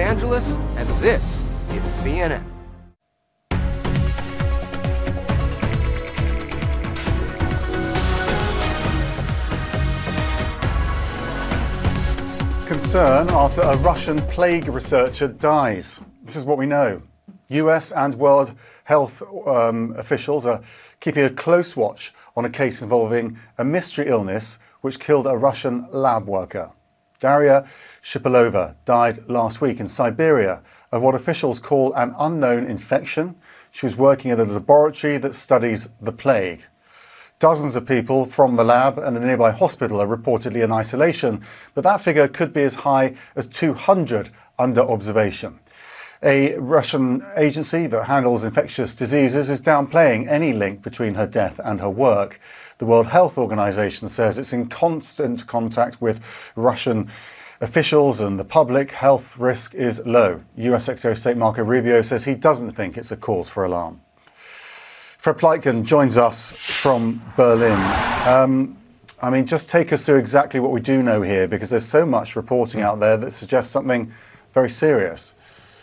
Angeles, and this is CNN. Concern after a Russian plague researcher dies. This is what we know. US and World Health officials are keeping a close watch on a case involving a mystery illness which killed a Russian lab worker. Daria Shipilova died last week in Siberia of what officials call an unknown infection. She was working at a laboratory that studies the plague. Dozens of people from the lab and a nearby hospital are reportedly in isolation, but that figure could be as high as 200 under observation. A Russian agency that handles infectious diseases is downplaying any link between her death and her work. The World Health Organization says it's in constant contact with Russian officials and the public. Health risk is low. US Secretary of State Marco Rubio says he doesn't think it's a cause for alarm. Fred Pleitgen joins us from Berlin. Just take us through exactly what we do know here, because there's so much reporting out there that suggests something very serious.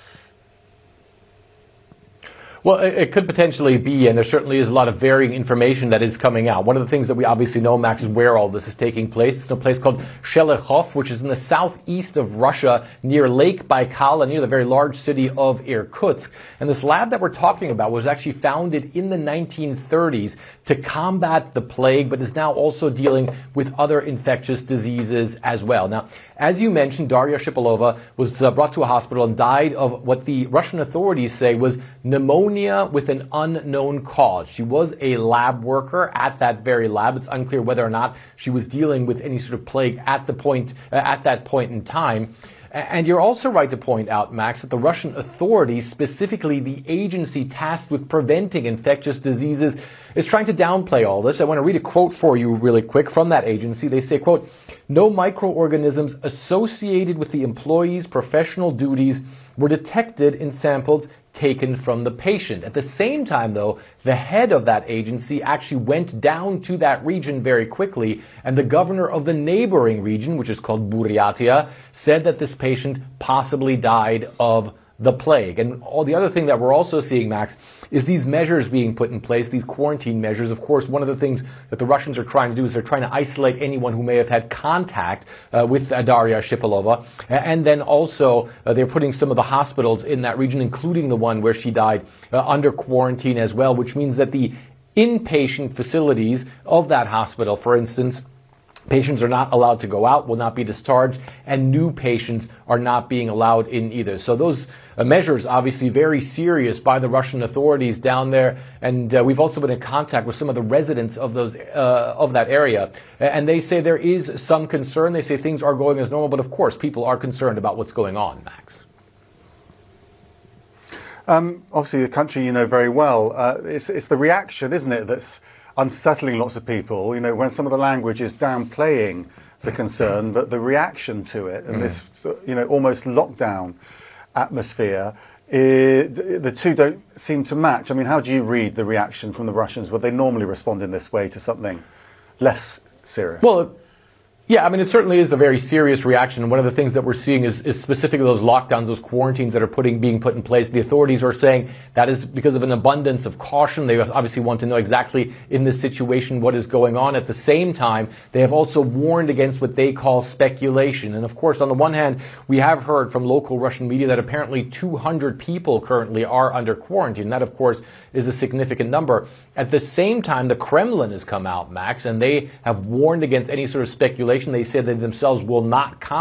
Well, it could potentially be, and there certainly is a lot of varying information that is coming out. One of the things that we obviously know, Max, is where all this is taking place. It's in a place called Shelekhov, which is in the southeast of Russia, near Lake Baikal, and near the very large city of Irkutsk. And this lab that we're talking about was actually founded in the 1930s to combat the plague, but is now also dealing with other infectious diseases as well. Now, as you mentioned, Daria Shipilova was brought to a hospital and died of what the Russian authorities say was pneumonia with an unknown cause. She was a lab worker at that very lab. It's unclear whether or not she was dealing with any sort of plague at that point in time. And you're also right to point out, Max, that the Russian authorities, specifically the agency tasked with preventing infectious diseases, is trying to downplay all this. I want to read a quote for you really quick from that agency. They say, quote, "No microorganisms associated with the employee's professional duties were detected in samples taken from the patient." At the same time, though, the head of that agency actually went down to that region very quickly, and the governor of the neighboring region, which is called Buryatia, said that this patient possibly died of the plague. And all the other thing that we're also seeing, Max, is these measures being put in place, these quarantine measures. Of course, one of the things that the Russians are trying to do is they're trying to isolate anyone who may have had contact with Daria Shipilova. And then also they're putting some of the hospitals in that region, including the one where she died, under quarantine as well, which means that the inpatient facilities of that hospital, for instance, patients are not allowed to go out, will not be discharged, and new patients are not being allowed in either. So those measures, obviously very serious by the Russian authorities down there. And we've also been in contact with some of the residents of that area. And they say there is some concern. They say things are going as normal, but of course people are concerned about what's going on, Max. Obviously, the country you know very well. It's the reaction, isn't it, that's unsettling lots of people, when some of the language is downplaying the concern, but the reaction to it and this, almost lockdown atmosphere, the two don't seem to match. I mean, how do you read the reaction from the Russians? Would they normally respond in this way to something less serious? Well, yeah, I mean, it certainly is a very serious reaction. One of the things that we're seeing is specifically those lockdowns, those quarantines that are being put in place. The authorities are saying that is because of an abundance of caution. They obviously want to know exactly in this situation what is going on. At the same time, they have also warned against what they call speculation. And of course, on the one hand, we have heard from local Russian media that apparently 200 people currently are under quarantine. That, of course, is a significant number. At the same time, the Kremlin has come out, Max, and they have warned against any sort of speculation. They said they themselves will not comment